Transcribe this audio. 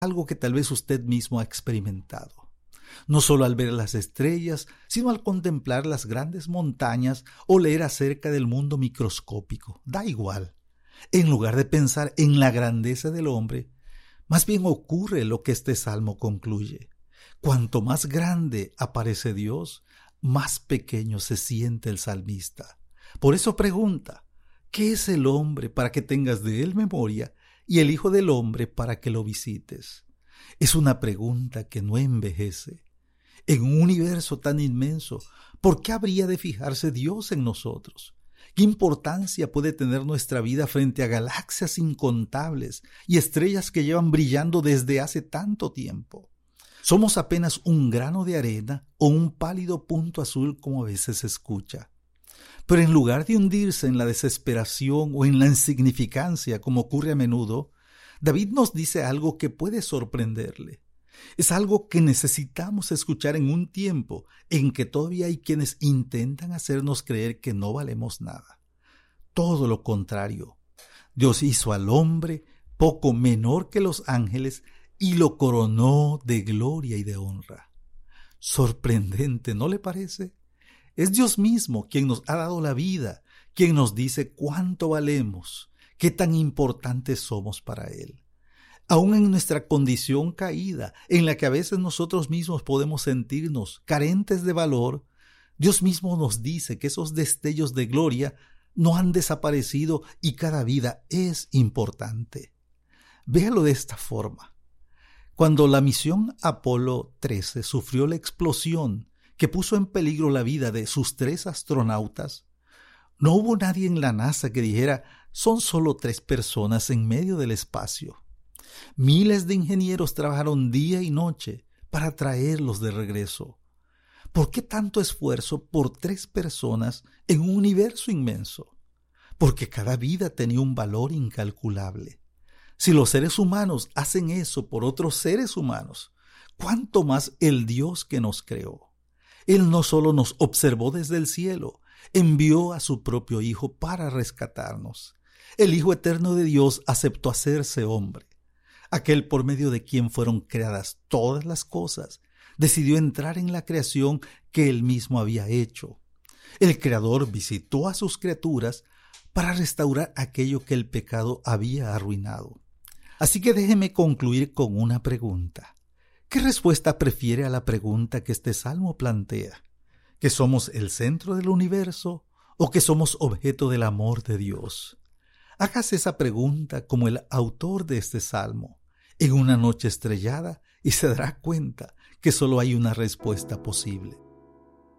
algo que tal vez usted mismo ha experimentado. No solo al ver las estrellas, sino al contemplar las grandes montañas o leer acerca del mundo microscópico. Da igual. En lugar de pensar en la grandeza del hombre, más bien ocurre lo que este salmo concluye. Cuanto más grande aparece Dios, más pequeño se siente el salmista. Por eso pregunta, ¿qué es el hombre para que tengas de él memoria y el Hijo del Hombre para que lo visites? Es una pregunta que no envejece. En un universo tan inmenso, ¿por qué habría de fijarse Dios en nosotros? ¿Qué importancia puede tener nuestra vida frente a galaxias incontables y estrellas que llevan brillando desde hace tanto tiempo? Somos apenas un grano de arena o un pálido punto azul, como a veces se escucha. Pero en lugar de hundirse en la desesperación o en la insignificancia, como ocurre a menudo, David nos dice algo que puede sorprenderle. Es algo que necesitamos escuchar en un tiempo en que todavía hay quienes intentan hacernos creer que no valemos nada. Todo lo contrario. Dios hizo al hombre poco menor que los ángeles y lo coronó de gloria y de honra. Sorprendente, ¿no le parece? Es Dios mismo quien nos ha dado la vida, quien nos dice cuánto valemos, qué tan importantes somos para Él. Aún en nuestra condición caída, en la que a veces nosotros mismos podemos sentirnos carentes de valor, Dios mismo nos dice que esos destellos de gloria no han desaparecido y cada vida es importante. Véalo de esta forma. Cuando la misión Apolo 13 sufrió la explosión que puso en peligro la vida de sus 3 astronautas, no hubo nadie en la NASA que dijera, son solo 3 personas en medio del espacio. Miles de ingenieros trabajaron día y noche para traerlos de regreso. ¿Por qué tanto esfuerzo por 3 personas en un universo inmenso? Porque cada vida tenía un valor incalculable. Si los seres humanos hacen eso por otros seres humanos, ¿cuánto más el Dios que nos creó? Él no solo nos observó desde el cielo, envió a su propio Hijo para rescatarnos. El Hijo eterno de Dios aceptó hacerse hombre. Aquel por medio de quien fueron creadas todas las cosas, decidió entrar en la creación que Él mismo había hecho. El Creador visitó a sus criaturas para restaurar aquello que el pecado había arruinado. Así que déjeme concluir con una pregunta. ¿Qué respuesta prefiere a la pregunta que este salmo plantea? ¿Que somos el centro del universo o que somos objeto del amor de Dios? Hágase esa pregunta como el autor de este salmo en una noche estrellada y se dará cuenta que solo hay una respuesta posible.